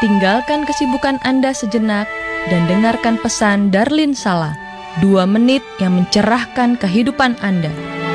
Tinggalkan kesibukan Anda sejenak dan dengarkan pesan Darlin Sala, 2 menit yang mencerahkan kehidupan Anda.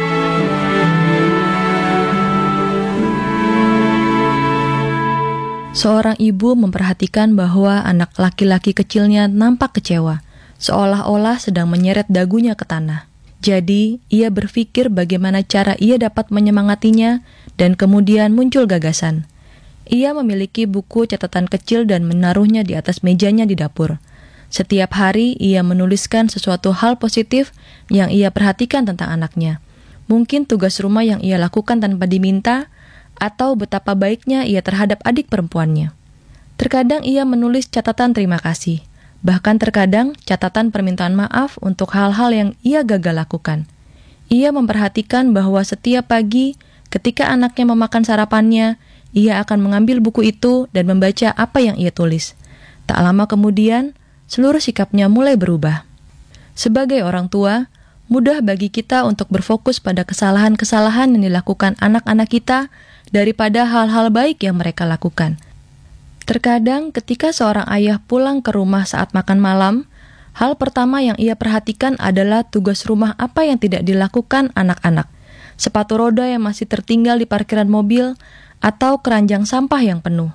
Seorang ibu memperhatikan bahwa anak laki-laki kecilnya nampak kecewa, seolah-olah sedang menyeret dagunya ke tanah. Jadi, ia berpikir bagaimana cara ia dapat menyemangatinya, dan kemudian muncul gagasan. Ia memiliki buku catatan kecil dan menaruhnya di atas mejanya di dapur. Setiap hari, ia menuliskan sesuatu hal positif yang ia perhatikan tentang anaknya. Mungkin tugas rumah yang ia lakukan tanpa diminta, atau betapa baiknya ia terhadap adik perempuannya. Terkadang ia menulis catatan terima kasih, bahkan terkadang catatan permintaan maaf untuk hal-hal yang ia gagal lakukan. Ia memperhatikan bahwa setiap pagi ketika anaknya memakan sarapannya, ia akan mengambil buku itu dan membaca apa yang ia tulis. Tak lama kemudian, seluruh sikapnya mulai berubah. Sebagai orang tua, mudah bagi kita untuk berfokus pada kesalahan-kesalahan yang dilakukan anak-anak kita daripada hal-hal baik yang mereka lakukan. Terkadang ketika seorang ayah pulang ke rumah saat makan malam, hal pertama yang ia perhatikan adalah tugas rumah apa yang tidak dilakukan anak-anak. Sepatu roda yang masih tertinggal di parkiran mobil, atau keranjang sampah yang penuh.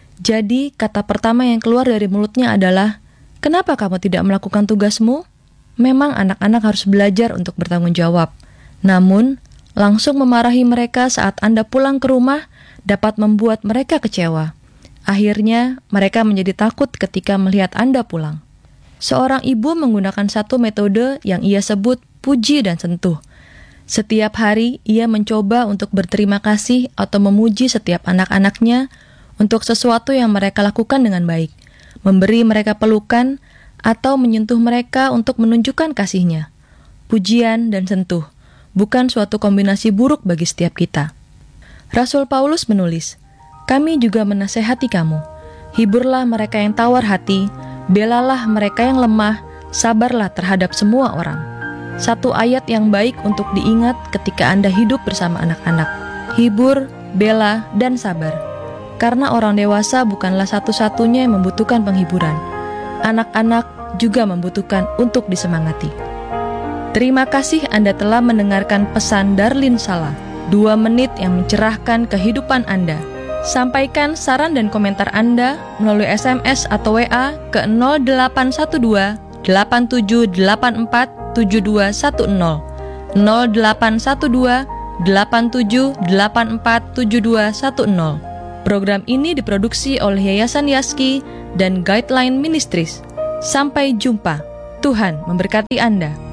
Jadi, kata pertama yang keluar dari mulutnya adalah, "Kenapa kamu tidak melakukan tugasmu?" Memang anak-anak harus belajar untuk bertanggung jawab. Namun, langsung memarahi mereka saat Anda pulang ke rumah dapat membuat mereka kecewa. Akhirnya, mereka menjadi takut ketika melihat Anda pulang. Seorang ibu menggunakan satu metode yang ia sebut puji dan sentuh. Setiap hari, ia mencoba untuk berterima kasih atau memuji setiap anak-anaknya untuk sesuatu yang mereka lakukan dengan baik, memberi mereka pelukan, atau menyentuh mereka untuk menunjukkan kasihnya. Pujian dan sentuh bukan suatu kombinasi buruk bagi setiap kita. Rasul Paulus menulis, "Kami juga menasehati kamu, hiburlah mereka yang tawar hati, belalah mereka yang lemah, sabarlah terhadap semua orang." Satu ayat yang baik untuk diingat ketika Anda hidup bersama anak-anak. Hibur, bela, dan sabar. Karena orang dewasa bukanlah satu-satunya yang membutuhkan penghiburan. Anak-anak juga membutuhkan untuk disemangati. Terima kasih Anda telah mendengarkan pesan Darlin Sala, 2 menit yang mencerahkan kehidupan Anda. Sampaikan saran dan komentar Anda melalui SMS atau WA ke 0812 8784 7210 0812 8784 7210. Program ini diproduksi oleh Yayasan Yaski dan Guideline Ministries. Sampai jumpa. Tuhan memberkati Anda.